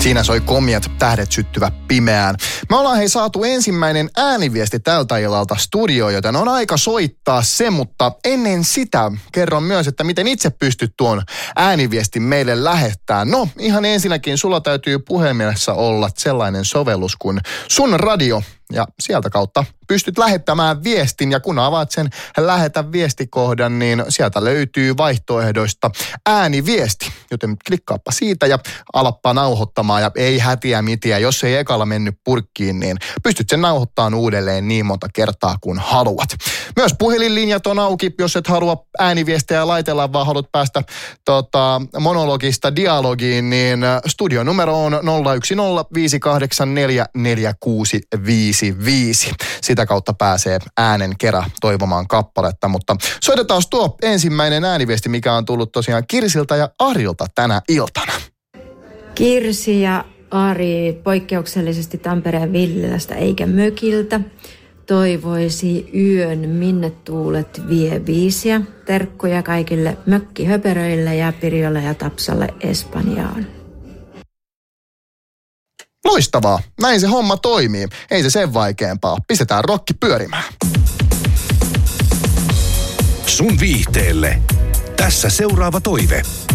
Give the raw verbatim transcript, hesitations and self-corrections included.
Siinä soi Komiat, Tähdet syttyvä pimeään. Me ollaan hei saatu ensimmäinen ääniviesti tältä illalta studioon, joten on aika soittaa se, mutta ennen sitä kerron myös, että miten itse pystyt tuon ääniviestin meille lähettämään. No, ihan ensinnäkin sulla täytyy puhelimessa olla sellainen sovellus kuin Sun Radio, ja sieltä kautta pystyt lähettämään viestin, ja kun avaat sen lähetä viestikohdan, niin sieltä löytyy vaihtoehdoista ääniviesti. Joten klikkaappa siitä ja alappa nauhoittamaan, ja ei hätiä mitiä. Jos ei ekalla mennyt purkkiin, niin pystyt sen nauhoittamaan uudelleen niin monta kertaa kuin haluat. Myös puhelinlinjat on auki, jos et halua ääniviestejä laitella, vaan haluat päästä tota, monologista dialogiin, niin studionumero on nolla yksi nolla viisi kahdeksan neljä neljä kuusi viisi viisi. Sitä kautta pääsee äänen kerran toivomaan kappaletta, mutta soitetaan tuo ensimmäinen ääniviesti, mikä on tullut tosiaan Kirsiltä ja Arilta tänä iltana. Kirsi ja Ari poikkeuksellisesti Tampereen Villilästä eikä mökiltä toivoisi yön Minne tuulet vie biisiä. Terkkuja kaikille mökkihöperöille ja Pirjolle ja Tapsalle Espanjaan. Loistavaa. Näin se homma toimii. Ei se sen vaikeampaa. Pistetään rokki pyörimään. Sun viihteelle. Tässä seuraava toive.